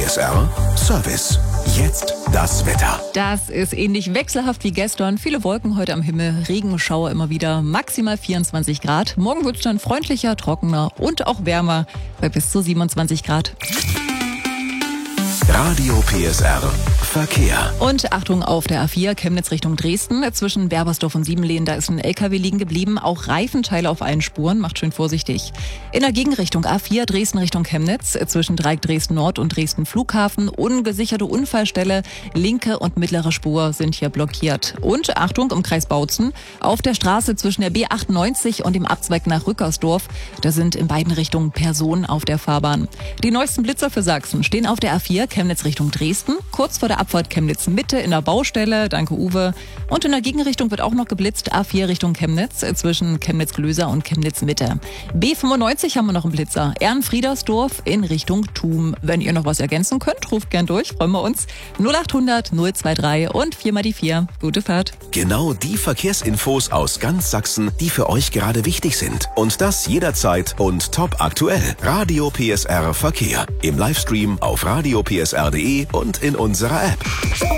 PSR Service. Jetzt das Wetter. Das ist ähnlich wechselhaft wie gestern. Viele Wolken heute am Himmel, Regenschauer immer wieder, maximal 24 Grad. Morgen wird es dann freundlicher, trockener und auch wärmer bei bis zu 27 Grad. Radio PSR Verkehr. Und Achtung auf der A4 Chemnitz Richtung Dresden. Zwischen Berbersdorf und Siebenlehen, da ist ein LKW liegen geblieben. Auch Reifenteile auf allen Spuren, macht schön vorsichtig. In der Gegenrichtung A4 Dresden Richtung Chemnitz. Zwischen Dreieck Dresden Nord und Dresden Flughafen. Ungesicherte Unfallstelle. Linke und mittlere Spur sind hier blockiert. Und Achtung im Kreis Bautzen. Auf der Straße zwischen der B98 und dem Abzweig nach Rückersdorf. Da sind in beiden Richtungen Personen auf der Fahrbahn. Die neuesten Blitzer für Sachsen stehen auf der A4 Chemnitz Richtung Dresden. Kurz vor der Abfahrt Chemnitz Mitte in der Baustelle. Danke, Uwe. Und in der Gegenrichtung wird auch noch geblitzt. A4 Richtung Chemnitz zwischen Chemnitz-Glöser und Chemnitz Mitte. B95 haben wir noch einen Blitzer. Ehrenfriedersdorf in Richtung Thum. Wenn ihr noch was ergänzen könnt, ruft gern durch. Freuen wir uns. 0800 023 und 4 mal die 4. Gute Fahrt. Genau die Verkehrsinfos aus ganz Sachsen, die für euch gerade wichtig sind. Und das jederzeit und top aktuell. Radio PSR Verkehr. Im Livestream auf radiopsr.de und in unserer App.